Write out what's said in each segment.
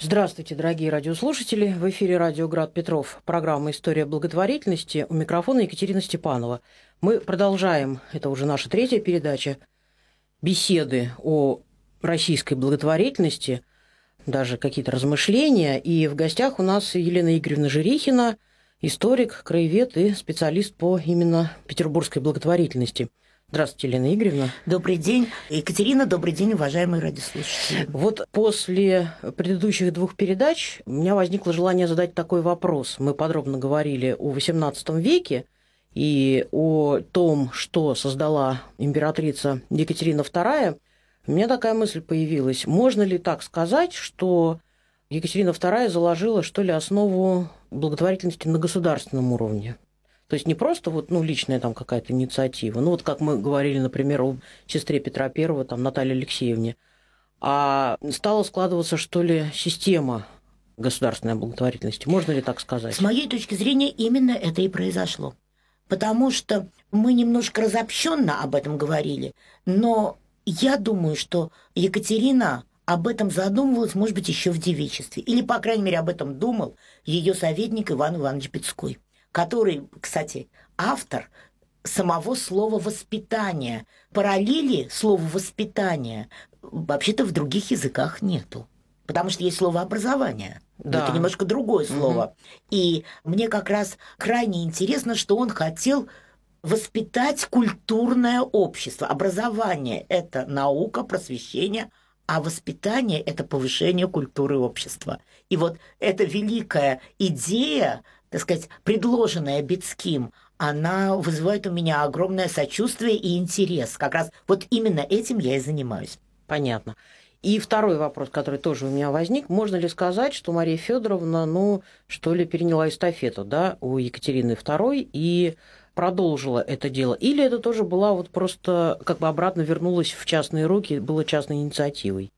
Здравствуйте, дорогие радиослушатели. В эфире радио «Град Петров», программа «История благотворительности». У микрофона Екатерина Степанова. Мы продолжаем, это уже наша третья передача, беседы о российской благотворительности, даже какие-то размышления. И в гостях у нас Елена Игоревна Жирихина, историк, краевед и специалист по именно петербургской благотворительности. Здравствуйте, Елена Игоревна. Добрый день, Екатерина, добрый день, уважаемые радиослушатели. Вот после предыдущих двух передач у меня возникло желание задать такой вопрос. Мы подробно говорили о XVIII веке и о том, что создала императрица Екатерина II. У меня такая мысль появилась. Можно ли так сказать, что Екатерина II заложила, что ли, основу благотворительности на государственном уровне? То есть не просто личная там какая-то инициатива, как мы говорили, например, о сестре Петра I, там, Наталье Алексеевне, а стала складываться, что ли, система государственной благотворительности. Можно ли так сказать? С моей точки зрения, именно это и произошло. Потому что мы немножко разобщенно об этом говорили, но я думаю, что Екатерина об этом задумывалась, может быть, еще в девичестве. Или, по крайней мере, об этом думал ее советник Иван Иванович Бецкой, который, кстати, автор самого слова «воспитание». Параллели слова «воспитание» вообще-то в других языках нету. Потому что есть слово «образование». Да. Это немножко другое слово. Угу. И мне как раз крайне интересно, что он хотел воспитать культурное общество. Образование – это наука, просвещение, а воспитание – это повышение культуры общества. И вот эта великая идея, так сказать, предложенная Бецким, она вызывает у меня огромное сочувствие и интерес. Как раз вот именно этим я и занимаюсь. Понятно. И второй вопрос, который тоже у меня возник. Можно ли сказать, что Мария Федоровна, переняла эстафету, у Екатерины II и продолжила это дело? Или это тоже была просто обратно вернулась в частные руки, было частной инициативой?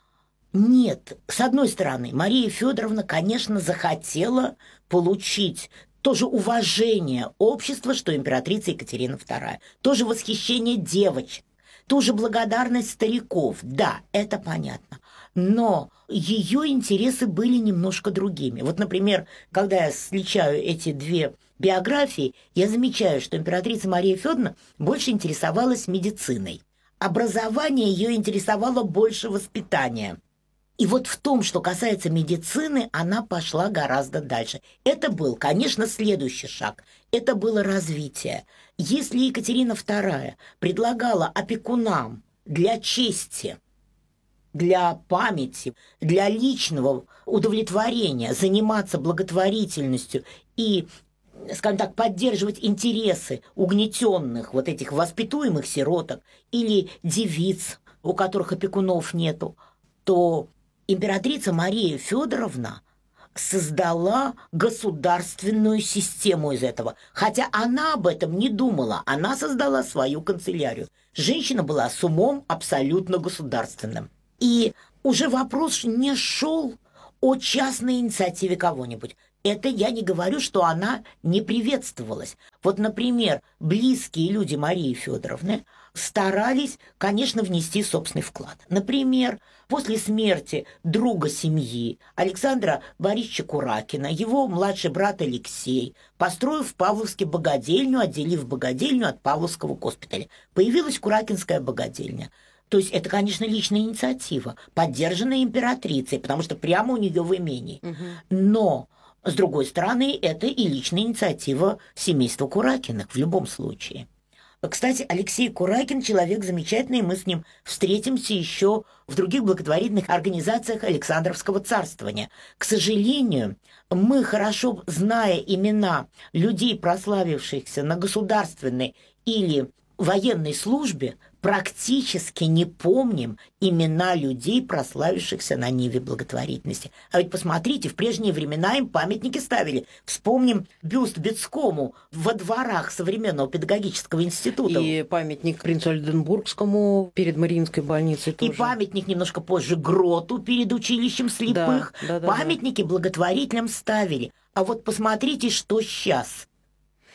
Нет. С одной стороны, Мария Федоровна, конечно, захотела получить тоже уважение общества, что императрица Екатерина II, тоже восхищение девочек, тоже благодарность стариков. Да, это понятно. Но ее интересы были немножко другими. Вот, например, когда я сличаю эти две биографии, я замечаю, что императрица Мария Федоровна больше интересовалась медициной. Образование ее интересовало больше воспитания. И вот в том, что касается медицины, она пошла гораздо дальше. Это был, конечно, следующий шаг. Это было развитие. Если Екатерина II предлагала опекунам для чести, для памяти, для личного удовлетворения заниматься благотворительностью и, скажем так, поддерживать интересы угнетенных этих воспитуемых сироток или девиц, у которых опекунов нету, то императрица Мария Федоровна создала государственную систему из этого. Хотя она об этом не думала, она создала свою канцелярию. Женщина была с умом абсолютно государственным. И уже вопрос не шел о частной инициативе кого-нибудь. Это я не говорю, что она не приветствовалась. Вот, например, близкие люди Марии Федоровны старались, конечно, внести собственный вклад. Например, после смерти друга семьи Александра Борисовича Куракина, его младший брат Алексей, построив в Павловске богадельню, отделив богадельню от Павловского госпиталя, появилась Куракинская богадельня. То есть это, конечно, личная инициатива, поддержанная императрицей, потому что прямо у нее в имении. Но, с другой стороны, это и личная инициатива семейства Куракиных в любом случае. Кстати, Алексей Куракин – человек замечательный, мы с ним встретимся еще в других благотворительных организациях Александровского царствования. К сожалению, мы, хорошо зная имена людей, прославившихся на государственной или военной службе, практически не помним имена людей, прославившихся на ниве благотворительности. А ведь посмотрите, в прежние времена им памятники ставили. Вспомним бюст Бецкому во дворах современного педагогического института. И памятник принцу Ольденбургскому перед Мариинской больницей тоже. И памятник немножко позже Гроту перед училищем слепых. Памятники благотворителям ставили. А вот посмотрите, что сейчас.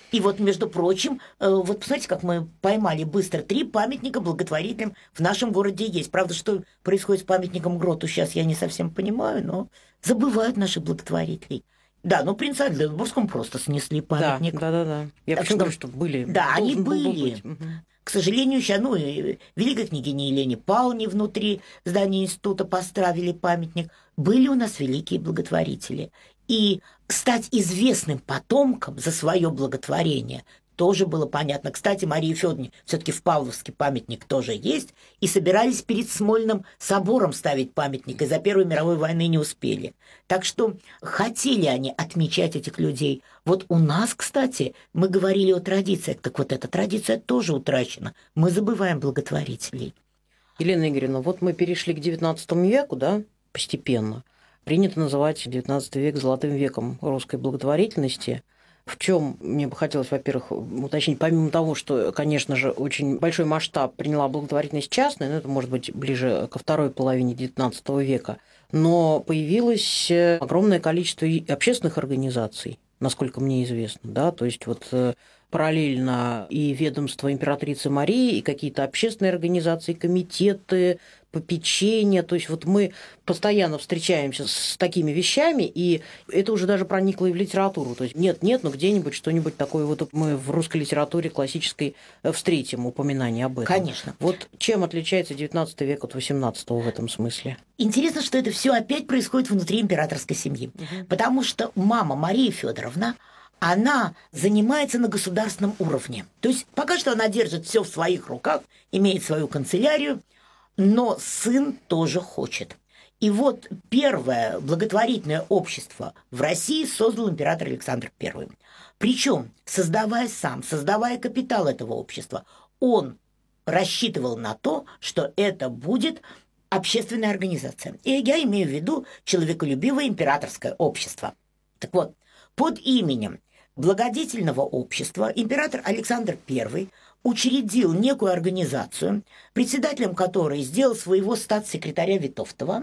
И вот, между прочим, вот посмотрите, как мы поймали быстро 3 памятника благотворителям в нашем городе есть. Правда, что происходит с памятником Гроту, сейчас я не совсем понимаю, но забывают наших благотворителей. Да, ну принцу Альденбургскому просто снесли памятник. Да. Я почему говорю, что были. Да, они были. К сожалению, сейчас, великой княгине Елене Павловне внутри здания института поставили памятник. Были у нас великие благотворители. И стать известным потомком за свое благотворение тоже было понятно. Кстати, Марии Федоровне все-таки в Павловске памятник тоже есть, и собирались перед Смольным собором ставить памятник, и за Первой мировой войны не успели. Так что хотели они отмечать этих людей. Вот у нас, кстати, мы говорили о традициях, так вот эта традиция тоже утрачена. Мы забываем благотворителей. Елена Игоревна, вот мы перешли к XIX веку, да, постепенно. Принято называть XIX век золотым веком русской благотворительности. В чем мне бы хотелось, во-первых, уточнить, помимо того, что, конечно же, очень большой масштаб приняла благотворительность частная, но это может быть ближе ко второй половине XIX века, но появилось огромное количество общественных организаций, насколько мне известно, да, то есть вот параллельно и ведомство императрицы Марии, и какие-то общественные организации, комитеты, попечения. То есть вот мы постоянно встречаемся с такими вещами, и это уже даже проникло и в литературу. То есть нет, но где-нибудь что-нибудь такое вот мы в русской литературе классической встретим упоминание об этом. Конечно. Вот чем отличается XIX век от XVIII в этом смысле? Интересно, что это все опять происходит внутри императорской семьи, потому что мама Мария Федоровна, она занимается на государственном уровне. То есть пока что она держит все в своих руках, имеет свою канцелярию, но сын тоже хочет. И вот первое благотворительное общество в России создал император Александр I. Причем, создавая капитал этого общества, он рассчитывал на то, что это будет общественная организация. И я имею в виду человеколюбивое императорское общество. Так вот, под именем благодетельного общества император Александр I учредил некую организацию, председателем которой сделал своего статс-секретаря Витовтова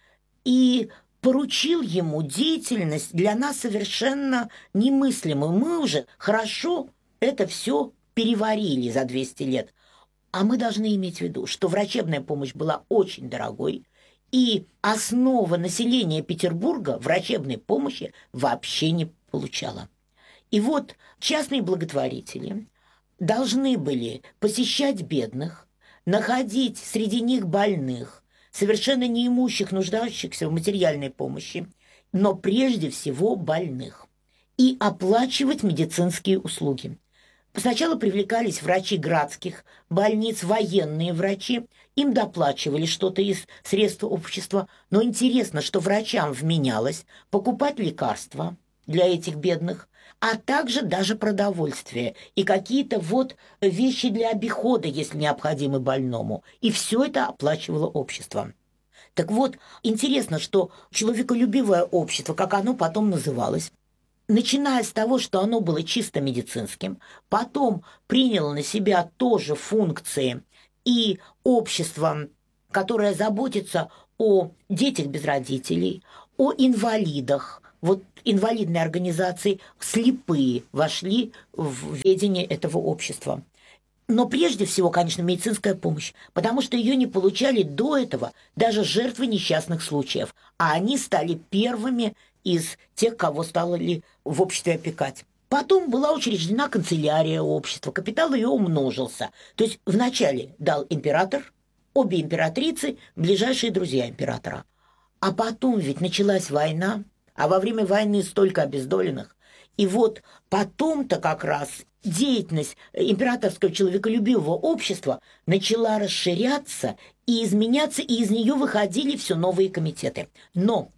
и поручил ему деятельность для нас совершенно немыслимую. Мы уже хорошо это все переварили за 200 лет. А мы должны иметь в виду, что врачебная помощь была очень дорогой, и основа населения Петербурга врачебной помощи вообще не получала. И вот частные благотворители должны были посещать бедных, находить среди них больных, совершенно неимущих, нуждающихся в материальной помощи, но прежде всего больных, и оплачивать медицинские услуги. Сначала привлекались врачи градских больниц, военные врачи, им доплачивали что-то из средств общества, но интересно, что врачам вменялось покупать лекарства для этих бедных, а также даже продовольствие и какие-то вот вещи для обихода, если необходимы больному. И все это оплачивало общество. Так вот, интересно, что человеколюбивое общество, как оно потом называлось, начиная с того, что оно было чисто медицинским, потом приняло на себя тоже функции и общество, которое заботится о детях без родителей, о инвалидах. Вот инвалидные организации слепые вошли в ведение этого общества. Но прежде всего, конечно, медицинская помощь, потому что ее не получали до этого даже жертвы несчастных случаев, а они стали первыми из тех, кого стали в обществе опекать. Потом была учреждена канцелярия общества, капитал ее умножился. То есть вначале дал император, обе императрицы, ближайшие друзья императора. А потом ведь началась война, а во время войны столько обездоленных. И вот потом-то как раз деятельность императорского человеколюбивого общества начала расширяться и изменяться, и из нее выходили все новые комитеты. Но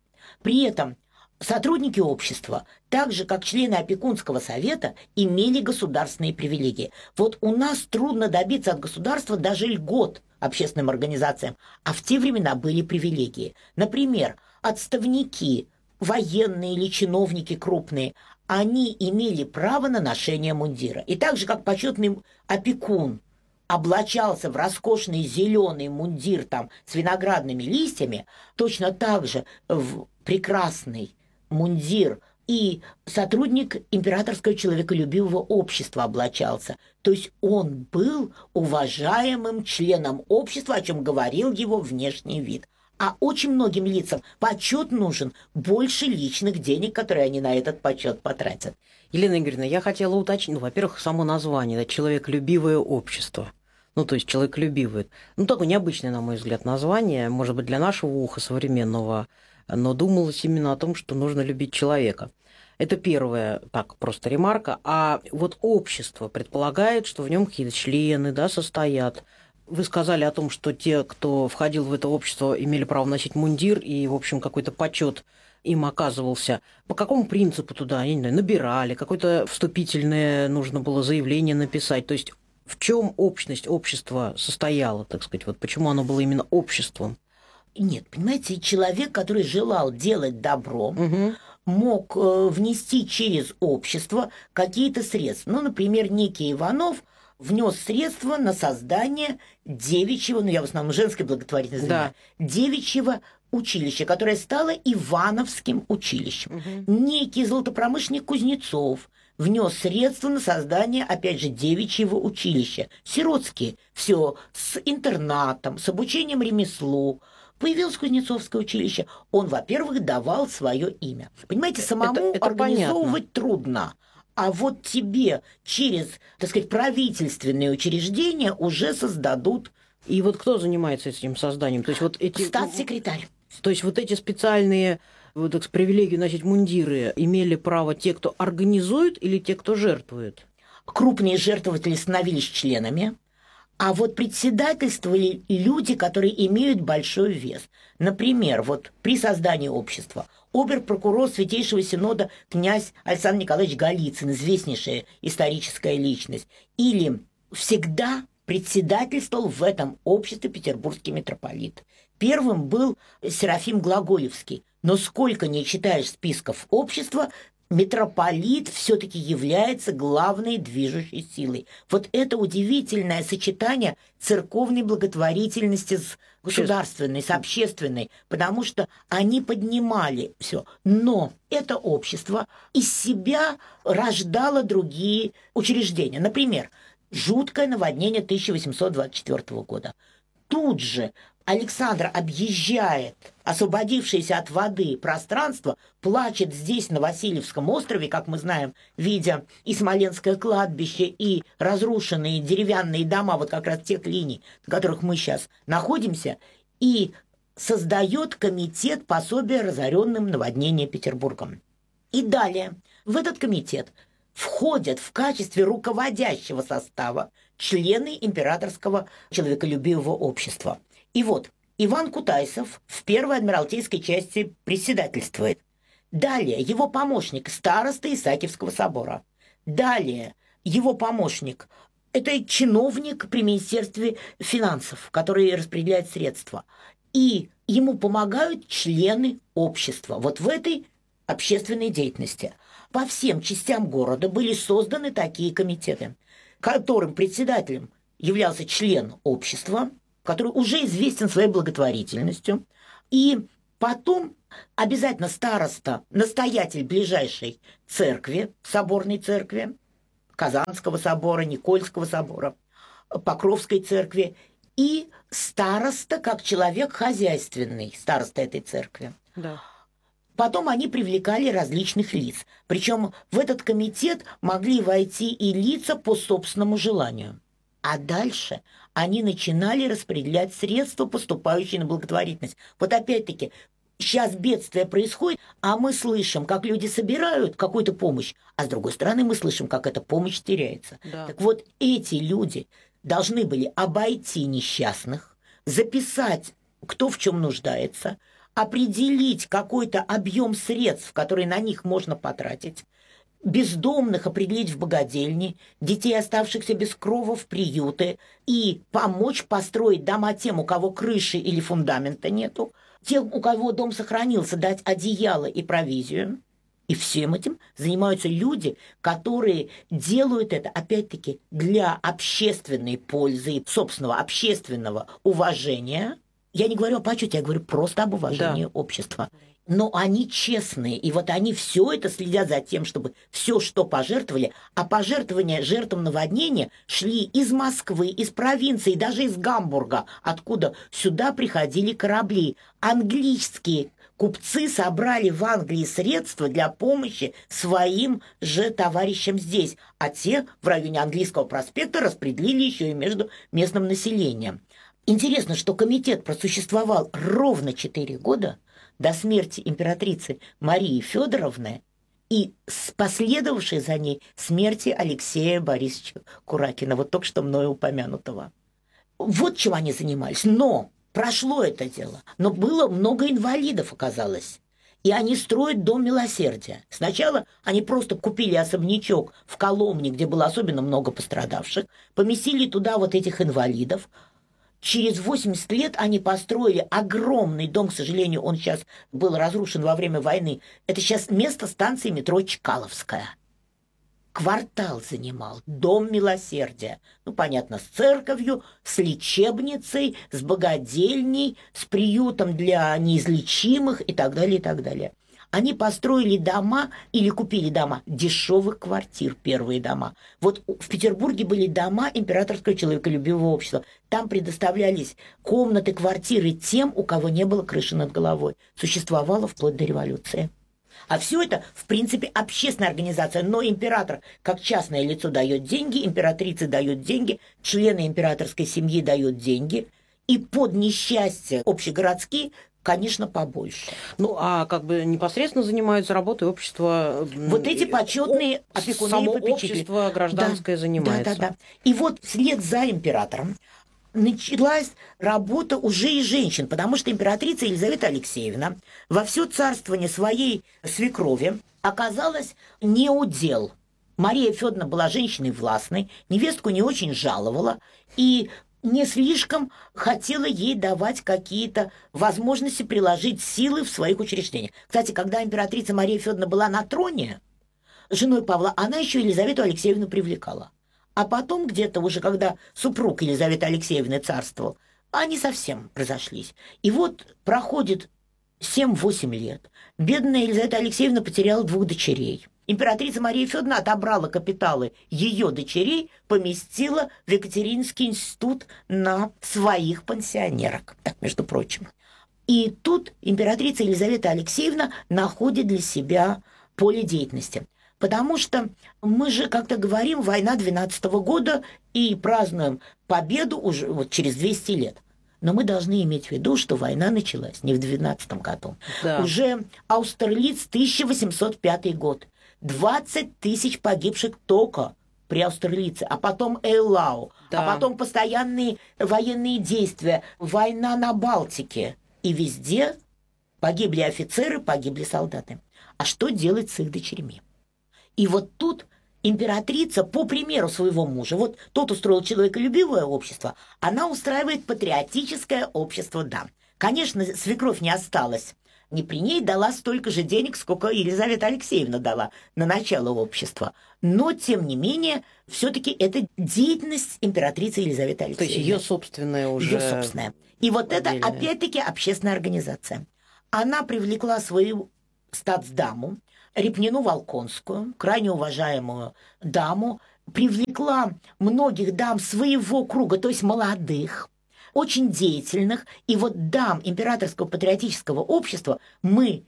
при этом сотрудники общества, так же как члены опекунского совета, имели государственные привилегии. Вот у нас трудно добиться от государства даже льгот общественным организациям, а в те времена были привилегии. Например, отставники, военные или чиновники крупные, они имели право на ношение мундира. И так же, как почетный опекун облачался в роскошный зеленый мундир там, с виноградными листьями, точно так же в прекрасный мундир и сотрудник императорского человеколюбивого общества облачался. То есть он был уважаемым членом общества, о чем говорил его внешний вид. А очень многим лицам почет нужен больше личных денег, которые они на этот почет потратят. Елена Игоревна, я хотела уточнить, во-первых, само название, да, человеколюбивое общество. То есть человеколюбивое. Такое необычное, на мой взгляд, название, может быть, для нашего уха современного, но думалось именно о том, что нужно любить человека. Это первая, так, просто ремарка. А вот общество предполагает, что в нем какие-то члены, да, состоят. Вы сказали о том, что те, кто входил в это общество, имели право носить мундир, и, в общем, какой-то почет им оказывался. По какому принципу туда, я не знаю, набирали, какое-то вступительное нужно было заявление написать. То есть в чем общность общества состояла, так сказать, вот почему оно было именно обществом? Нет, понимаете, человек, который желал делать добро, мог внести через общество какие-то средства. Например, некий Иванов внес средства на создание девичьего, я в основном женской благотворительности, да, девичьего училища, которое стало Ивановским училищем. Некий золотопромышленник Кузнецов внес средства на создание, опять же, девичьего училища. Сиротские, все с интернатом, с обучением ремеслу. Появилось Кузнецовское училище. Он, во-первых, давал свое имя. Понимаете, самому это организовывать трудно. А вот тебе через, так сказать, правительственные учреждения уже создадут. И вот кто занимается этим созданием? То есть вот эти... Статс-секретарь. То есть вот эти специальные привилегии носить мундиры имели право те, кто организует, или те, кто жертвует? Крупные жертвователи становились членами. А вот председательствовали люди, которые имеют большой вес. Например, вот при создании общества обер-прокурор Святейшего Синода князь Александр Николаевич Голицын, известнейшая историческая личность, или всегда председательствовал в этом обществе петербургский митрополит. Первым был Серафим Глаголевский. Но сколько не читаешь списков общества, митрополит все-таки является главной движущей силой. Вот это удивительное сочетание церковной благотворительности с государственной, с общественной, потому что они поднимали все. Но это общество из себя рождало другие учреждения. Например, жуткое наводнение 1824 года. Тут же Александр объезжает освободившееся от воды пространство, плачет здесь, на Васильевском острове, как мы знаем, видя и Смоленское кладбище, и разрушенные деревянные дома, вот как раз тех линий, на которых мы сейчас находимся, и создает комитет пособия разоренным наводнением Петербургом. И далее в этот комитет входят в качестве руководящего состава члены императорского человеколюбивого общества. И вот Иван Кутайсов в первой адмиралтейской части председательствует. Далее его помощник староста Исаакиевского собора. Далее его помощник – это чиновник при Министерстве финансов, который распределяет средства. И ему помогают члены общества вот в этой общественной деятельности. По всем частям города были созданы такие комитеты, которым председателем являлся член общества, который уже известен своей благотворительностью, и потом обязательно староста, настоятель ближайшей церкви, соборной церкви, Казанского собора, Никольского собора, Покровской церкви, и староста как человек хозяйственный, староста этой церкви. Да. Потом они привлекали различных лиц. Причем в этот комитет могли войти и лица по собственному желанию. А дальше они начинали распределять средства, поступающие на благотворительность. Вот опять-таки, сейчас бедствие происходит, а мы слышим, как люди собирают какую-то помощь, а с другой стороны мы слышим, как эта помощь теряется. Да. Так вот, эти люди должны были обойти несчастных, записать, кто в чем нуждается, определить какой-то объем средств, которые на них можно потратить, бездомных определить в богадельни, детей, оставшихся без крова, в приюты, и помочь построить дома тем, у кого крыши или фундамента нету, тем, у кого дом сохранился, дать одеяло и провизию. И всем этим занимаются люди, которые делают это, опять-таки, для общественной пользы и собственного общественного уважения. Я не говорю о почете, я говорю просто об уважении общества. Но они честные, и вот они все это следят за тем, чтобы все, что пожертвовали, а пожертвования жертвам наводнения шли из Москвы, из провинции, даже из Гамбурга, откуда сюда приходили корабли. Английские купцы собрали в Англии средства для помощи своим же товарищам здесь, а те в районе Английского проспекта распределили еще и между местным населением. Интересно, что комитет просуществовал ровно 4 года до смерти императрицы Марии Федоровны и последовавшей за ней смерти Алексея Борисовича Куракина, вот только что мною упомянутого. Вот чем они занимались. Но прошло это дело. Но было много инвалидов, оказалось. И они строят Дом Милосердия. Сначала они просто купили особнячок в Коломне, где было особенно много пострадавших, поместили туда вот этих инвалидов. Через 80 лет они построили огромный дом, к сожалению, он сейчас был разрушен во время войны. Это сейчас место станции метро Чкаловская. Квартал занимал Дом Милосердия. Ну, понятно, с церковью, с лечебницей, с богадельней, с приютом для неизлечимых и так далее, и так далее. Они построили дома или купили дома дешевых квартир, первые дома. Вот в Петербурге были дома императорского человеколюбивого общества. Там предоставлялись комнаты, квартиры тем, у кого не было крыши над головой. Существовало вплоть до революции. А все это, в принципе, общественная организация. Но император, как частное лицо, дает деньги, императрица дает деньги, члены императорской семьи дают деньги. И под несчастье общегородские, конечно, побольше. Ну, а как бы непосредственно занимаются работой общества... Вот эти почетные опекуны само и попечители. Общество гражданское занимается. Да. И вот вслед за императором началась работа уже и женщин, потому что императрица Елизавета Алексеевна во все царствование своей свекрови оказалась не удел. Мария Федоровна была женщиной властной, невестку не очень жаловала, и не слишком хотела ей давать какие-то возможности приложить силы в своих учреждениях. Кстати, когда императрица Мария Федоровна была на троне, женой Павла, она еще Елизавету Алексеевну привлекала. А потом где-то уже, когда супруг Елизаветы Алексеевны царствовал, они совсем разошлись. И вот проходит 7-8 лет. Бедная Елизавета Алексеевна потеряла 2 дочерей. Императрица Мария Федоровна отобрала капиталы ее дочерей, поместила в Екатерининский институт на своих пансионерок, так, между прочим. И тут императрица Елизавета Алексеевна находит для себя поле деятельности. Потому что мы же как-то говорим, война 12-го года и празднуем победу уже вот через 200 лет. Но мы должны иметь в виду, что война началась не в 12 году. Да. Уже Аустерлиц, 1805 год. 20 тысяч погибших только при Аустерлице, а потом Эйлау, да. А потом постоянные военные действия, война на Балтике. И везде погибли офицеры, погибли солдаты. А что делать с их дочерьми? И вот тут императрица, по примеру своего мужа, вот тот устроил человеколюбивое общество, она устраивает патриотическое общество дам. Конечно, свекровь не осталась. Не при ней, дала столько же денег, сколько Елизавета Алексеевна дала на начало общества. Но, тем не менее, все-таки это деятельность императрицы Елизаветы Алексеевны. То есть ее собственная уже... Ее собственная. И вот отдельная. это, опять-таки, общественная организация. Она привлекла свою статсдаму, Репнину Волконскую, крайне уважаемую даму, привлекла многих дам своего круга, то есть молодых, очень деятельных. И вот дам императорского патриотического общества мы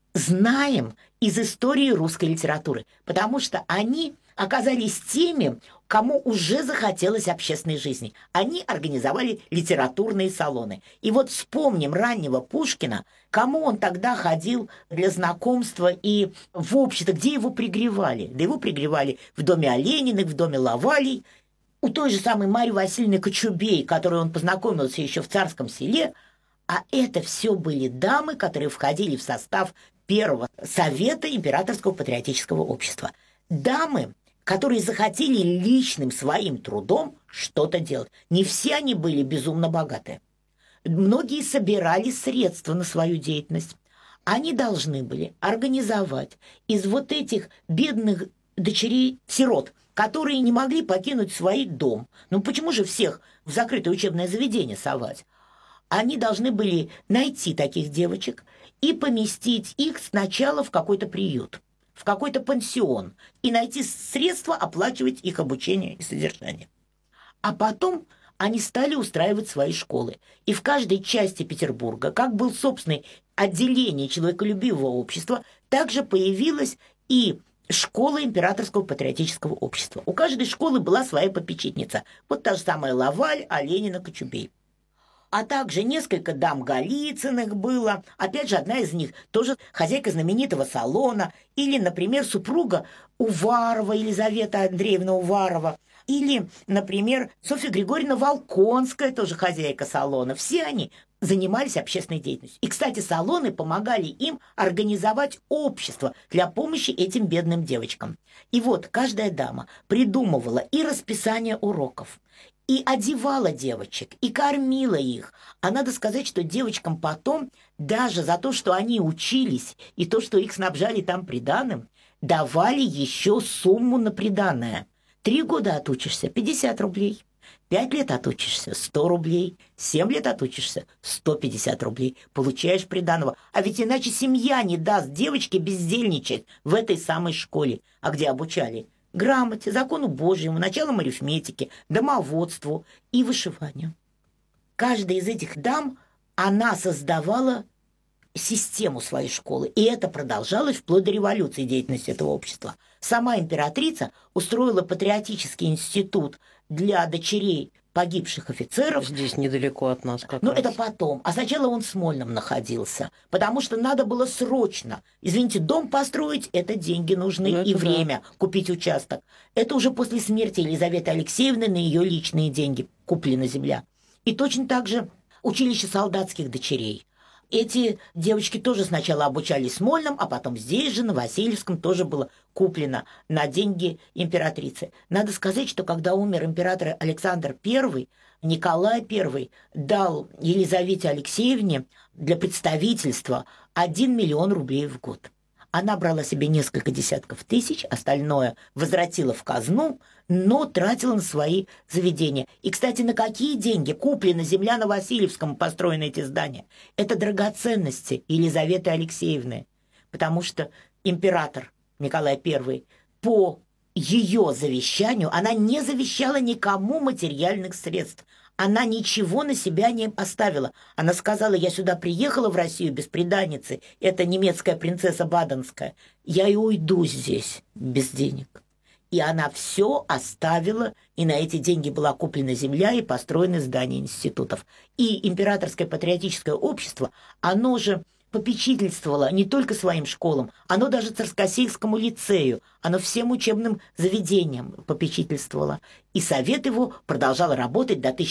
знаем из истории русской литературы, потому что они оказались теми, кому уже захотелось общественной жизни. Они организовали литературные салоны. И вот вспомним раннего Пушкина, кому он тогда ходил для знакомства и в общество, где его пригревали. Да его пригревали в доме Олениных, в доме Лавалей, у той же самой Марьи Васильевны Кочубей, которой он познакомился еще в Царском Селе. А это все были дамы, которые входили в состав первого совета императорского патриотического общества. Дамы, которые захотели личным своим трудом что-то делать. Не все они были безумно богаты. Многие собирали средства на свою деятельность. Они должны были организовать из вот этих бедных дочерей-сирот, которые не могли покинуть свой дом. Ну почему же всех в закрытое учебное заведение совать? они должны были найти таких девочек и поместить их сначала в какой-то приют, в какой-то пансион, и найти средства оплачивать их обучение и содержание. А потом они стали устраивать свои школы. И в каждой части Петербурга, как был собственное отделение человеколюбивого общества, также появилась и школа Императорского патриотического общества. У каждой школы была своя попечительница. Вот та же самая Лаваль, Оленина, Кочубей. А также несколько дам Голицыных было. Опять же, одна из них тоже хозяйка знаменитого салона. Или, например, супруга Уварова, Елизавета Андреевна Уварова. Или, например, Софья Григорьевна Волконская, тоже хозяйка салона. Все они занимались общественной деятельностью. И, кстати, салоны помогали им организовать общество для помощи этим бедным девочкам. И вот каждая дама придумывала и расписание уроков, и одевала девочек, и кормила их. А надо сказать, что девочкам потом, даже за то, что они учились, и то, что их снабжали там приданым, давали еще сумму на приданое. 3 года отучишься – 50 рублей. 5 лет отучишься – 100 рублей. 7 лет отучишься – 150 рублей. Получаешь приданого. А ведь иначе семья не даст девочке бездельничать в этой самой школе. А где обучали? Грамоте, закону Божьему, началам арифметики, домоводству и вышиванию. Каждая из этих дам, она создавала систему своей школы. И это продолжалось вплоть до революции деятельности этого общества. Сама императрица устроила патриотический институт для дочерей погибших офицеров. Здесь недалеко от нас как Но раз. это потом. А сначала он в Смольном находился, потому что надо было срочно. Извините, дом построить – это деньги нужны и время купить участок. Это уже после смерти Елизаветы Алексеевны на ее личные деньги куплена земля. И точно так же училище солдатских дочерей. Эти девочки тоже сначала обучались в Смольном, а потом здесь же, на Васильевском, тоже было куплено на деньги императрицы. Надо сказать, что когда умер император Александр I, Николай I дал Елизавете Алексеевне для представительства 1 миллион рублей в год. Она брала себе несколько десятков тысяч, остальное возвратила в казну, но тратила на свои заведения. И, кстати, на какие деньги куплена земля на Васильевском, построены эти здания? Это драгоценности Елизаветы Алексеевны, потому что император Николай I по ее завещанию, она не завещала никому материальных средств. Она ничего на себя не оставила. Она сказала: я сюда приехала в Россию бесприданницей, это немецкая принцесса Баденская, я и уйду здесь без денег. И она все оставила, и на эти деньги была куплена земля и построены здания институтов. И императорское патриотическое общество, оно же попечительствовало не только своим школам, оно даже Царскосельскому лицею, оно всем учебным заведениям попечительствовало. И совет его продолжал работать до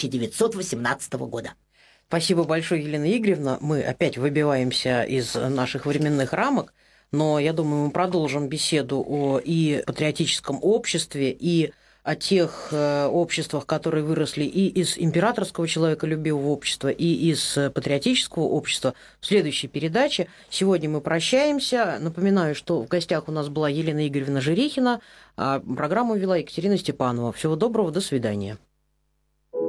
1918 года. Спасибо большое, Елена Игоревна. Мы опять выбиваемся из наших временных рамок, но я думаю, мы продолжим беседу о и патриотическом обществе, и о тех обществах, которые выросли и из императорского человеколюбивого общества, и из патриотического общества в следующей передаче. Сегодня мы прощаемся. Напоминаю, что в гостях у нас была Елена Игоревна Жирихина, а программу вела Екатерина Степанова. Всего доброго, до свидания.